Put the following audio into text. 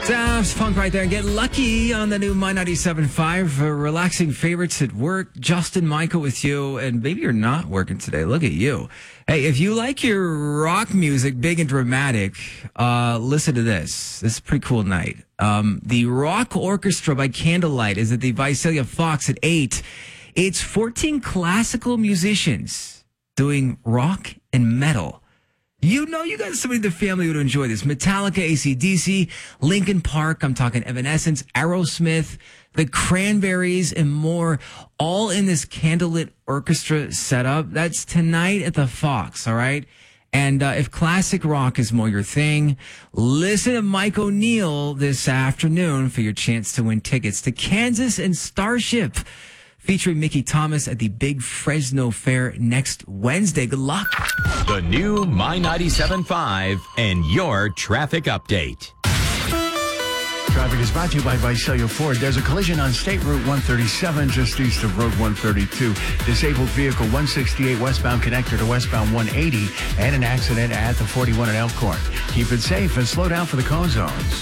Sounds funk right there. Get lucky on the new My 97.5. Relaxing favorites at work. Justin Michael with you. And maybe you're not working today. Look at you. Hey, if you like your rock music big and dramatic, listen to this. This is a pretty cool night. The Rock Orchestra by Candlelight is at the Visalia Fox at 8. It's 14 classical musicians doing rock and metal. You know you got somebody in the family who would enjoy this. Metallica, AC/DC, Linkin Park, I'm talking Evanescence, Aerosmith, the Cranberries, and more, all in this candlelit orchestra setup. That's tonight at the Fox, all right? And if classic rock is more your thing, listen to Mike O'Neill this afternoon for your chance to win tickets to Kansas and Starship, featuring Mickey Thomas at the Big Fresno Fair next Wednesday. Good luck. The new My 97.5 and your traffic update. Traffic is brought to you by Visalia Ford. There's a collision on State Route 137 just east of Road 132. Disabled vehicle 168 westbound connector to westbound 180 and an accident at the 41 at Elkhorn. Keep it safe and slow down for the cone zones.